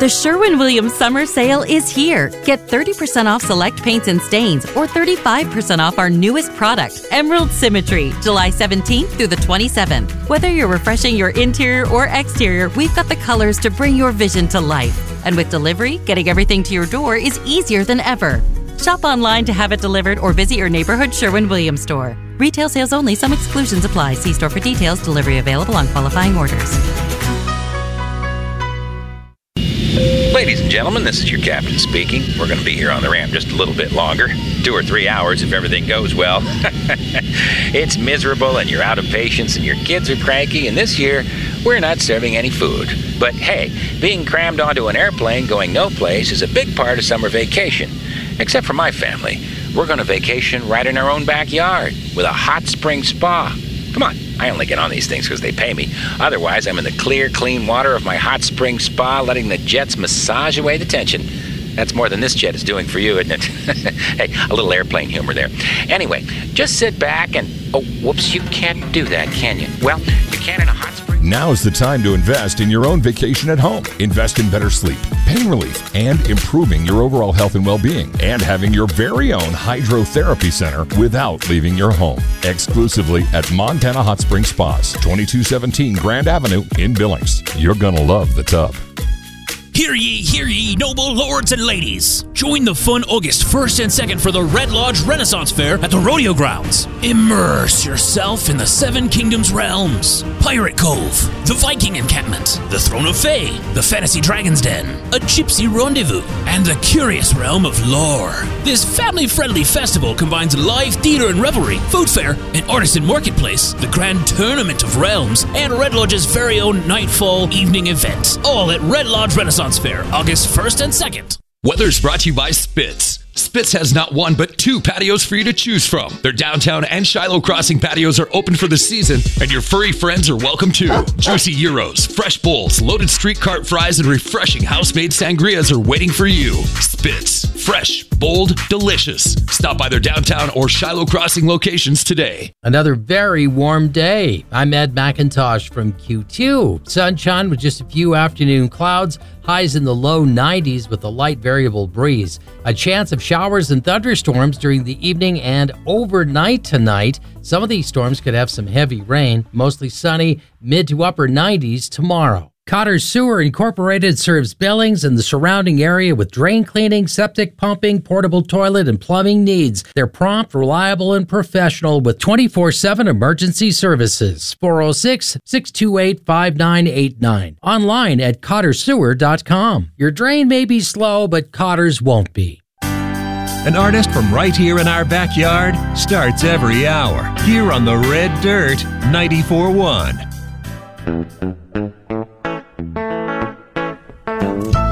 The Sherwin-Williams Summer Sale is here. Get 30% off select paints and stains or 35% off our newest product, Emerald Symmetry, July 17th through the 27th. Whether you're refreshing your interior or exterior, we've got the colors to bring your vision to life. And with delivery, getting everything to your door is easier than ever. Shop online to have it delivered or visit your neighborhood Sherwin-Williams store. Retail sales only. Some exclusions apply. See store for details. Delivery available on qualifying orders. Ladies and gentlemen, this is your captain speaking. We're going to be here on the ramp just a little bit longer, 2 or 3 hours if everything goes well. It's miserable and you're out of patience and your kids are cranky, and this year we're not serving any food. But hey, being crammed onto an airplane going no place is a big part of summer vacation. Except for my family. We're going to vacation right in our own backyard with a hot spring spa. Come on, I only get on these things because they pay me. Otherwise, I'm in the clear, clean water of my hot spring spa, letting the jets massage away the tension. That's more than this jet is doing for you, isn't it? Hey, a little airplane humor there. Anyway, just sit back and... Oh, whoops, you can't do that, can you? Well, you can in a hot spring... Now's the time to invest in your own vacation at home. Invest in better sleep, pain relief, and improving your overall health and well-being, and having your very own hydrotherapy center without leaving your home. Exclusively at Montana Hot Spring Spas, 2217 Grand Avenue in Billings. You're gonna love the tub. Hear ye, noble lords and ladies. Join the fun August 1st and 2nd for the Red Lodge Renaissance Fair at the Rodeo Grounds. Immerse yourself in the Seven Kingdoms realms. Pirate Cove, the Viking Encampment, the Throne of Fae, the Fantasy Dragon's Den, a Gypsy Rendezvous, and the curious realm of lore. This family-friendly festival combines live theater and revelry, food fair, an artisan marketplace, the Grand Tournament of Realms, and Red Lodge's very own Nightfall evening event. All at Red Lodge Renaissance Fair, August 1st and 2nd. Weather's brought to you by Spitz. Spitz has not one, but 2 patios for you to choose from. Their downtown and Shiloh Crossing patios are open for the season, and your furry friends are welcome too. Juicy gyros, fresh bowls, loaded street cart fries, and refreshing house-made sangrias are waiting for you. Spitz. Fresh, bold, delicious. Stop by their downtown or Shiloh Crossing locations today. Another very warm day. I'm Ed McIntosh from Q2. Sunshine with just a few afternoon clouds. Highs in the low 90s with a light variable breeze. A chance of showers and thunderstorms during the evening and overnight tonight. Some of these storms could have some heavy rain. Mostly sunny, mid to upper 90s tomorrow. Cotter Sewer Incorporated serves Billings and the surrounding area with drain cleaning, septic pumping, portable toilet, and plumbing needs. They're prompt, reliable, and professional with 24/7 emergency services. 406-628-5989. Online at cottersewer.com. Your drain may be slow, but Cotter's won't be. An artist from right here in our backyard starts every hour here on the Red Dirt 94.1.